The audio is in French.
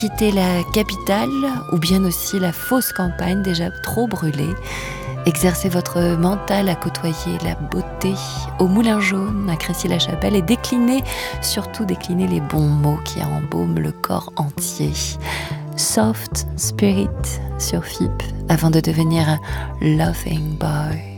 Quitter la capitale ou bien aussi la fausse campagne déjà trop brûlée. Exercez votre mental à côtoyer la beauté au Moulin Jaune, à Crécy-la-Chapelle et déclinez, surtout déclinez les bons mots qui embaument le corps entier. Soft Spirit sur FIP avant de devenir un Loving Boy.